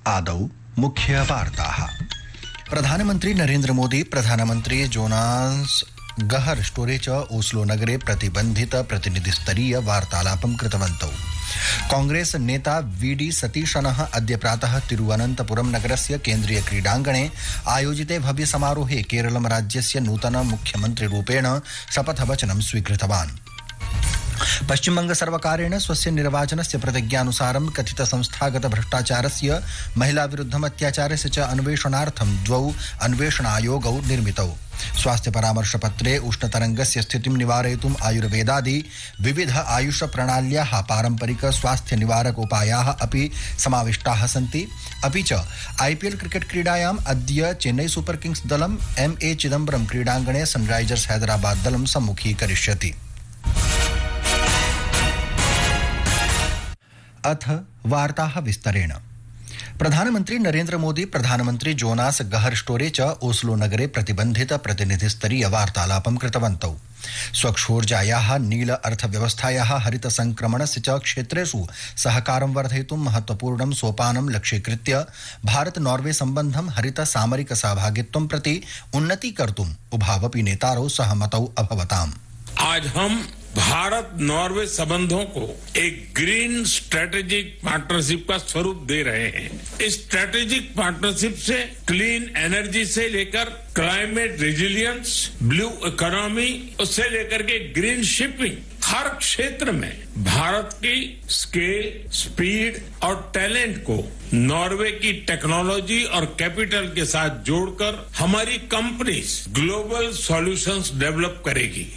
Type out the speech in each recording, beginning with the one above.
आदौ मुख्यवार्ताः। प्रधानमन्त्री नरेन्द्र मोदी प्रधानमन्त्री जोनास गहर स्टोरे च ओस्लो नगरे प्रतिबन्धित प्रतिनिधिस्तरीय वार्तालापं कृतवन्तौ। कांग्रेस नेता वीडी सतीशनः अद्य प्रातः तिरुवनन्तपुरम नगरस्य केन्द्रीय क्रीडाङ्गणे आयोजिते भव्य समारोहे केरलं राज्यस्य नूतन मुख्यमन्त्रिरूपेण शपथवचनं स्वीकृतवान्। पश्चिमबंग सर्वकारेण स्वस्य निर्वाचनस्य प्रतिज्ञानुसारं कथित संस्थागत भ्रष्टाचारस्य महिला विरुद्धम अत्याचारस्य च अन्वेषणार्थं द्वौ अन्वेषणायोगौ निर्मितौ। स्वास्थ्य परामर्शपत्रे उष्णतरङ्गस्य स्थितिं निवारयितुम् आयुर्वेदादि विविध आयुष प्रणाल्याः पारम्परिक स्वास्थ्य निवारक उपायाः अपि समाविष्टाः सन्ति। अपि च आईपीएल क्रिकेट क्रीडायाम् अद्य चेन्नई सुपर किंग्स दलं एमए चिदम्बरम क्रीडाङ्गणे सनराइजर्स हैदराबाद दलं सम्मुखीकरिष्यति। अथ वार्ताः विस्तरेण। प्रधानमन्त्री नरेन्द्र मोदी प्रधानमन्त्री जोनास गहर स्टोरे च ओस्लो नगरे प्रतिबन्धित प्रतिनिधिस्तरीय वार्तालापं कृतवन्तौ। स्वक्षोर्जायाः नील अर्थव्यवस्थायाः हरित संक्रमणस्य च क्षेत्रेषु सहकारं वर्धयितुं महत्वपूर्णं सोपानं लक्ष्यीकृत्य भारत नॉर्वे सम्बन्धं हरित सामरिक सहभागित्वं प्रति उन्नतीकर्तुम् उभावपि नेतारौ सहमतौ अभवताम्। आज हम भारत नॉर्वे संबंधों को एक ग्रीन स्ट्रेटेजिक पार्टनरशिप का स्वरूप दे रहे हैं। इस स्ट्रेटेजिक पार्टनरशिप से क्लीन एनर्जी से लेकर क्लाइमेट रेजिलियंस, ब्लू इकोनॉमी, उससे लेकर के ग्रीन शिपिंग, हर क्षेत्र में भारत की स्केल, स्पीड और टैलेंट को नॉर्वे की टेक्नोलॉजी और कैपिटल के साथ जोड़कर हमारी कंपनीज ग्लोबल सॉल्यूशंस डेवलप करेगी।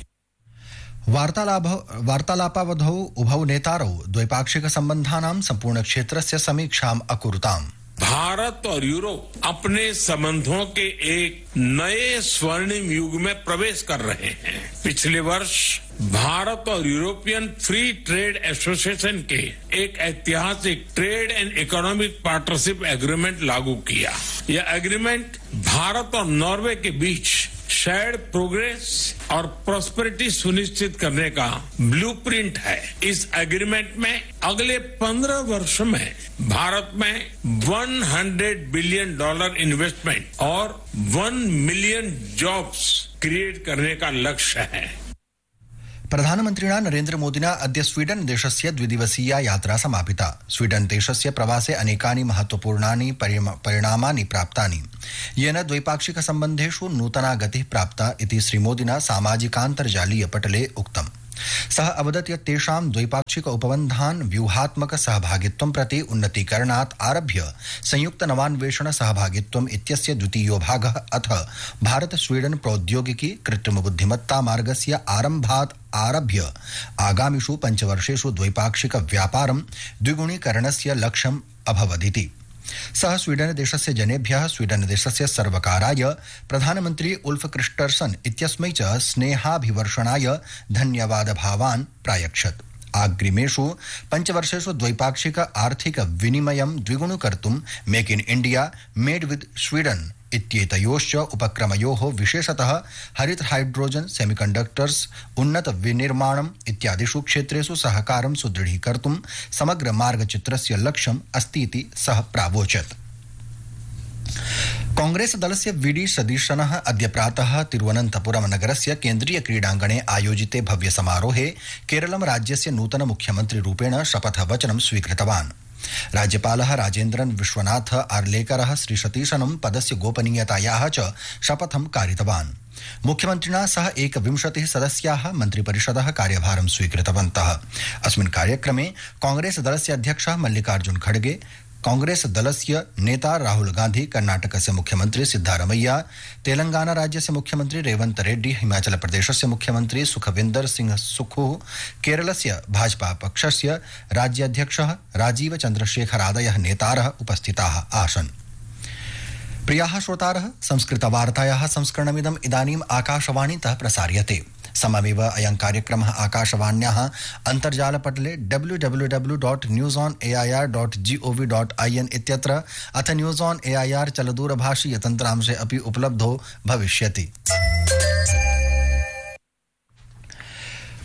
वार्तालापावधौ उभौ नेतारौ द्वैपाक्षिक सम्बन्धानां सम्पूर्ण क्षेत्रस्य समीक्षाम् अकुरुताम्। भारत और यूरोप अपने संबंधों के एक नए स्वर्णिम युग में प्रवेश कर रहे हैं। पिछले वर्ष भारत और यूरोपियन फ्री ट्रेड एसोसिएशन के एक ऐतिहासिक trade and economic partnership agreement लागू किया। यह एग्रीमेंट भारत और नॉर्वे के बीच शेयर्ड प्रोग्रेस और प्रॉस्पेरिटी सुनिश्चित करने का ब्लूप्रिंट है। इस एग्रीमेंट में अगले 15 वर्ष में भारत में $100 बिलियन इन्वेस्टमेंट और 1 मिलियन जॉब्स क्रिएट करने का लक्ष्य है। प्रधानमन्त्रिणा नरेन्द्र मोदिना अद्य स्वीडन देशस्य द्विदिवसीया यात्रा समापिता। स्वीडन देशस्य प्रवासे अनेकानि महत्वपूर्णानि परिणामानि प्राप्तानि, येन द्वैपाक्षिक सम्बन्धेषु नूतना गतिः प्राप्ता इति श्रीमोदिना सामाजिकान्तर्जालीय पटले उक्तम्। सः अवदत् यत् तेषां द्वैपाक्षिक उपबन्धान् व्यूहात्मक सहभागित्वं प्रति उन्नतीकरणात् आरभ्य संयुक्त नवान्वेषण सहभागित्वम् इत्यस्य द्वितीयो भागः अथ भारत स्वीडन प्रौद्योगिकी कृत्रिम बुद्धिमत्ता मार्गस्य आरम्भात् आरभ्य आगामिषु 5 वर्षेषु द्वैपाक्षिक व्यापारं द्विगुणीकरणस्य लक्ष्यम् अभवदिति। सः स्वीडन देशस्य जनेभ्यः स्वीडन देशस्य सर्वकाराय प्रधानमन्त्री उल्फ क्रिस्टर्सन इत्यस्मै च स्नेहाभिवर्षणाय धन्यवादभावान् प्रायच्छत्। आग्रिमेषु 5 वर्षेषु द्वैपाक्षिक आर्थिक विनिमयं द्विगुणीकर्तुं make in India made with Sweden इत्येतयोश्च उपक्रमयोः विशेषतः हरित हाइड्रोजन सेमीकंडक्टर्स उन्नत विनिर्माणम् इत्यादिषु क्षेत्रेषु सहकारं सुदृढीकर्तुं समग्र मार्गचित्रस्य लक्ष्यम् अस्ति इति सः प्रावोचत्। कांग्रेस दलस्य वीडी सतीशनः अद्य प्रातः तिरुवनन्तपुरम नगरस्य केन्द्रीय क्रीडाङ्गणे आयोजिते भव्य समारोहे केरलं राज्यस्य नूतन मुख्यमन्त्रिरूपेण शपथवचनं स्वीकृतवान्। राज्यपालः राजेन्द्रन् विश्वनाथ आर्लेकरः श्री सतीशनं पदस्य गोपनीयतायाः च शपथं कारितवान्। मुख्यमन्त्रिणा सह 21 सदस्याः मन्त्रिपरिषदः कार्यभारं स्वीकृतवन्तः। अस्मिन् कार्यक्रमे कांग्रेस दलस्य अध्यक्षः मल्लिकार्जुन खड़गे, कांग्रेस दलस्य नेता राहुल गांधी, कर्नाटकस्य मुख्यमन्त्री सिद्धारमैया, तेलंगाना राज्यस्य मुख्यमन्त्री रेवंत रेड्डी, हिमाचल प्रदेशस्य मुख्यमन्त्री सुखविन्दर सिंह सुक्खू, केरलस्य भाजपा पक्षस्य राज्याध्यक्षः राजीव चन्द्रशेखरादयः नेतारः उपस्थिताः आसन्। प्रियाः श्रोतारः, संस्कृतवार्तायाः संस्करणमिदम् इदानीम् आकाशवाणीतः प्रसार्यते। सममेव अयं कार्यक्रमः आकाशवाण्याः अन्तर्जालपटले www.newsonair.gov.in इत्यत्र अथ न्यूज़ ऑन एआईआर चलदूरभाषीय तन्त्रांशे अपि उपलब्धो भविष्यति।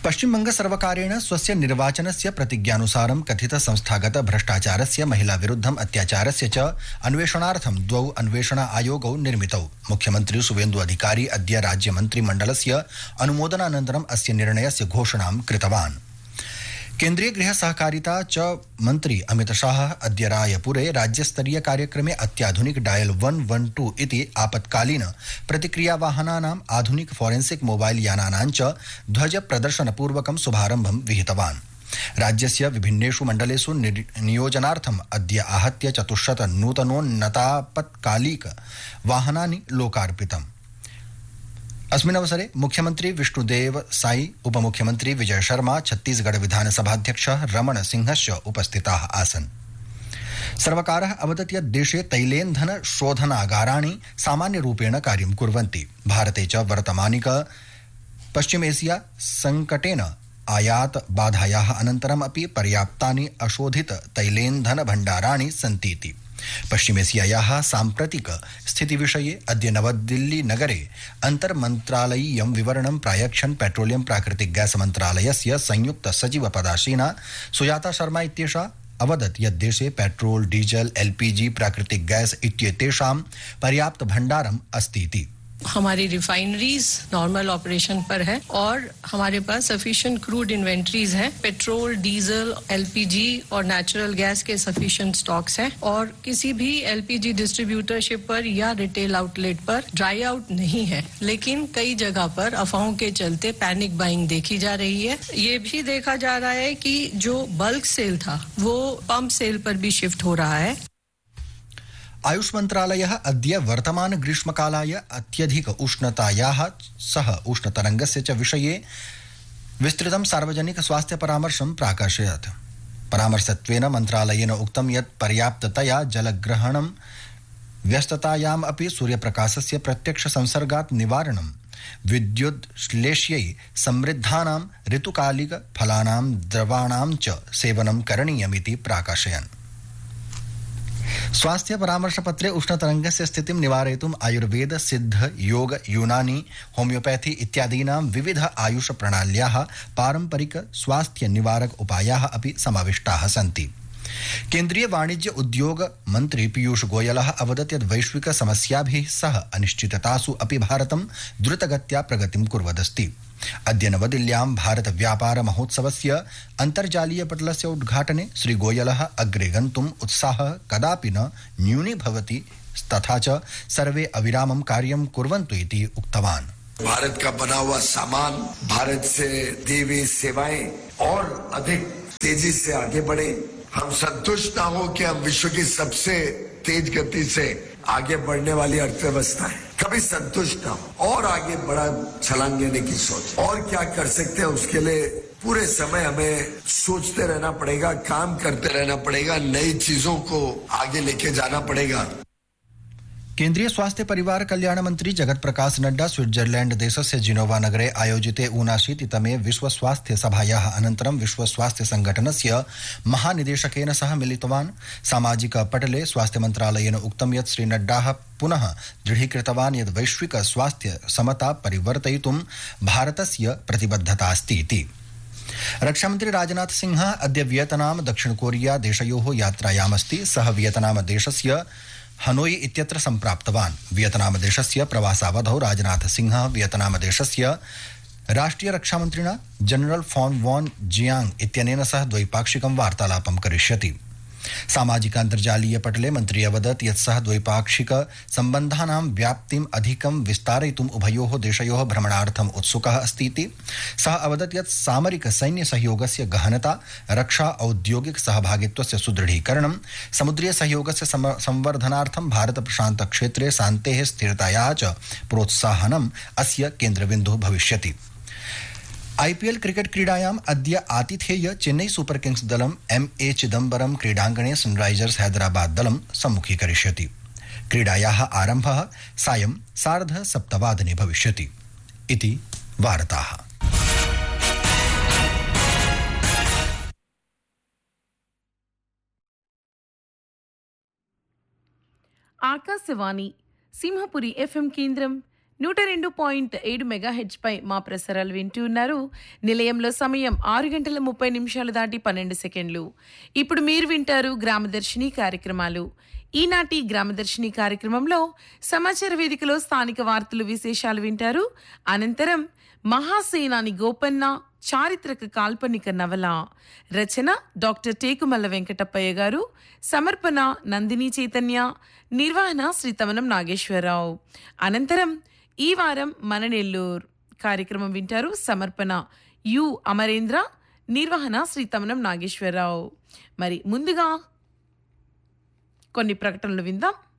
पश्चिमबंग सर्वकारेण स्वस्य निर्वाचनस्य प्रतिज्ञानुसारं कथित संस्थागत भ्रष्टाचारस्य महिला विरुद्धम् अत्याचारस्य च अन्वेषणार्थं द्वौ अन्वेषण आयोगौ निर्मितौ। मुख्यमन्त्री शुवेन्दु अधिकारी अद्य राज्यमन्त्रिमण्डलस्य अनुमोदनानन्तरम् अस्य निर्णयस्य घोषणां कृतवान्। केन्द्रीय गृह सहकारिता च मन्त्री अमित शाह अद्य रायपुरे राज्यस्तरीय कार्यक्रमे अत्याधुनिक डायल 112 इति आपत्कालीन प्रतिक्रियावाहनानाम् आधुनिक फोरेंसिक मोबाइल यानानां च ध्वज प्रदर्शनपूर्वकं शुभारम्भं विहितवान्। राज्यस्य विभिन्नेषु मण्डलेषु नियोजनार्थम् अद्य आहत्य 400 नूतनोन्नतापत्कालिक वाहनानि लोकार्पितम्। अस्मिन् अवसरे मुख्यमंत्री विष्णुदेव साई, उपमुख्यमंत्री विजय शर्मा, छत्तीसगढ़ विधानसभाध्यक्षः रमण सिंहश्च उपस्थिताः आसन्। सर्वकारः अवदत् यत् देशे तैलेन्धन शोधनागाराणि सामान्यरूपेण कार्यं कुर्वन्ति। भारते च वर्तमानिक पश्चिमेशिया संकटेन आयात बाधायाः अनन्तरम् अपि पर्याप्तानि अशोधित तैलेन्धन भण्डाराणि सन्तीति। पश्चिमेशियायाः साम्प्रतिक स्थितिविषये अद्य नवदिल्ली नगरे अन्तर्मन्त्रालयीयं विवरणं प्रायच्छन् पेट्रोलियम प्राकृतिक गैस मन्त्रालयस्य संयुक्त सचिव पदासीना सुजाता शर्मा इत्येषा अवदत् यत् देशे पेट्रोल, डीजल, एलपीजी, प्राकृतिक गैस इत्येतेषां पर्याप्त भण्डारम् अस्तीति। हमारी रिफाइनरीज नॉर्मल ऑपरेशन पर है और हमारे पास सफिशिएंट क्रूड इन्वेंटरीज हैं। पेट्रोल, डीजल, एलपीजी और नेचुरल गैस के सफिशिएंट स्टॉक्स हैं और किसी भी एलपीजी डिस्ट्रीब्यूटरशिप पर या रिटेल आउटलेट पर ड्राई आउट नहीं है। लेकिन कई जगह पर अफवाहों के चलते पैनिक बाइंग देखी जा रही है। ये भी देखा जा रहा है कि जो बल्क सेल था वो पंप सेल पर भी शिफ्ट हो रहा है। आयुष मन्त्रालयः अद्य वर्तमान ग्रीष्मकालाय अत्यधिक उष्णतायाः सह उष्णतरङ्गस्य च विषये विस्तृतं सार्वजनिक स्वास्थ्य परामर्शं प्राकाशयत्। परामर्शत्वेन मन्त्रालयेन उक्तं यत् पर्याप्ततया जलग्रहणं, व्यस्ततायाम् अपि सूर्यप्रकाशस्य प्रत्यक्ष संसर्गात् निवारणं, विद्युद्श्लेष्यै समृद्धानां ऋतुकालिक फलानां द्रवाणां च सेवनं करणीयमिति प्राकाशयन्। स्वास्थ्य परामर्श पत्रे उष्णतरङ्गस्य स्थितिं निवारयितुम् आयुर्वेद, सिद्ध, योग, यूनानी, होमियोपैथी इत्यादीनां विविध आयुष प्रणाल्याः पारंपरिक स्वास्थ्य निवारक उपायाः अपि समाविष्टाः सन्ति। केन्द्रीय वाणिज्य उद्योग मंत्री पीयूष गोयलः अवदत् यत् वैश्विक समस्याभिः सह अनिश्चिततासु अपि भारतं द्रुतगत्या प्रगतिं कुर्वदस्ति। अद्य नवदिल्ल्यां भारत व्यापार महोत्सवस्य अन्तर्जालीय पटलस्य उद्घाटने श्री गोयलः अग्रे गन्तुम् उत्साहः कदापि न न्यूनीभवति तथा च सर्वे अविरामं कार्यं कुर्वन्तु इति उक्तवान्। भारत का बना हुआ सामान, भारत से दी हुई सेवाएं और अधिक तेजी से आगे बढ़े। हम संतुष्ट ना हो कि हम विश्व की सबसे तेज गति से आगे बढ़ने वाली अर्थव्यवस्था है, कभी संतुष्ट ना हो और आगे बड़ा छलांग लेने की सोच। और क्या कर सकते हैं उसके लिए पूरे समय हमें सोचते रहना पड़ेगा, काम करते रहना पड़ेगा, नई चीजों को आगे लेके जाना पड़ेगा। केन्द्रीय स्वास्थ्य परिवार कल्याण मंत्री जगत प्रकाश नड्डा स्विट्जरलैंड देशस्य जिनोवा नगरे आयोजिते 79तमे विश्व स्वास्थ्य सभायाः अनन्तरं विश्व स्वास्थ्य संघटनस्य महानिदेशकेन सह मिलितवान्। सामाजिक पटले स्वास्थ्य मन्त्रालयेन उक्तं यत् श्री नड्डा पुनः दृढीकृतवान् यत् वैश्विक स्वास्थ्य समता परिवर्तयितुं भारतस्य प्रतिबद्धता अस्ति इति। रक्षामन्त्री राजनाथ सिंह अद्य वियतनाम, दक्षिण कोरिया देशयोः यात्रायामस्ति। सः वियतनाम देशस्य हनोई इत्यत्र सम्प्राप्तवान्। वियतनाम देशस्य प्रवासावधौ राजनाथ सिंह वियतनाम देशस्य राष्ट्रिय रक्षामन्त्रिणा जनरल फॉन वॉन जियांग इत्यनेन सह द्वैपाक्षिकं वार्तालापं करिष्यति। सामाजिक अन्तर्जालीय पटले मन्त्री अवदत् यत् सः द्वैपाक्षिक सम्बन्धानां व्याप्तिम् अधिकं विस्तारयितुम् उभयोः देशयोः भ्रमणार्थम् उत्सुकः अस्ति इति। सः अवदत् यत् सामरिक सैन्य सहयोगस्य गहनता, रक्षा औद्योगिक सहभागित्वस्य सुदृढीकरणं, समुद्रीय सहयोगस्य संवर्धनार्थं भारत प्रशान्त क्षेत्रे शान्तेः स्थिरतायाः च प्रोत्साहनम् अस्य केन्द्रबिन्दुः भविष्यति। आईपीएल क्रिकेट क्रीडायाम् अद्य आतिथेय चेन्नई सुपर किंग्स दलं एमए चिदम्बरम क्रीडाङ्गणे सनराइजर्स हैदराबाद दलं सम्मुखीकरिष्यति। क्रीडायाः आरम्भः सायं 7:30 भविष्यति इति वार्ताः। ఆకాశవాణి సింహపురి ఎఫ్ఎం కేంద్రం 102.7 మెగాహెచ్ పై మా ప్రసారాలు వింటూ ఉన్నారు. నిలయంలో సమయం 6:30 దాటి 12 సెకండ్లు. ఇప్పుడు మీరు వింటారు గ్రామదర్శిని కార్యక్రమాలు. ఈనాటి గ్రామదర్శిని కార్యక్రమంలో సమాచార వేదికలో స్థానిక వార్తలు, విశేషాలు వింటారు. అనంతరం మహాసేనాని గోపన్న చారిత్రక కాల్పనిక నవల, రచన డాక్టర్ టేకుమల్ల వెంకటప్పయ్య గారు, సమర్పణ నందిని చైతన్య, నిర్వహణ శ్రీ తమనం నాగేశ్వరరావు. అనంతరం ఈ వారం మన నెల్లూరు కార్యక్రమం వింటారు. సమర్పణ యు అమరేంద్ర, నిర్వహణ శ్రీ తమనం నాగేశ్వరరావు. మరి ముందుగా కొన్ని ప్రకటనలు విందాం.